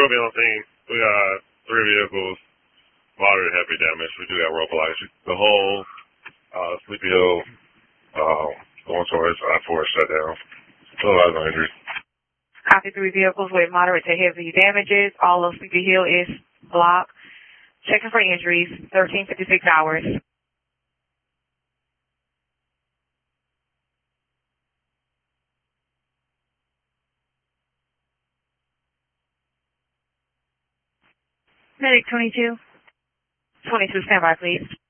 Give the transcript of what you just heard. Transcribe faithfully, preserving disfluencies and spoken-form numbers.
will be on scene. We got three vehicles, moderate heavy damage. We do got rope lights. The whole uh, Sleepy Hill uh, going towards I four shut down. Still has no injuries. Copy, three vehicles with moderate to heavy damages. All of Sleepy Hill is blocked. Checking for injuries, thirteen fifty-six hours. Medic twenty-two. twenty-two, standby, please.